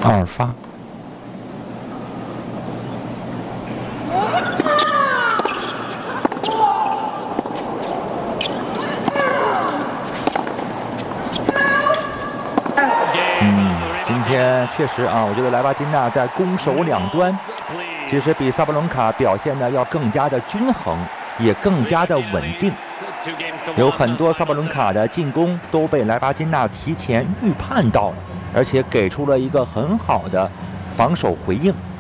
2发。今天确实啊，我觉得莱巴金纳在攻守两端，其实比萨布伦卡表现的要更加的均衡，也更加的稳定。有很多萨布伦卡的进攻都被莱巴金纳提前预判到了，而且给出了一个很好的防守回应。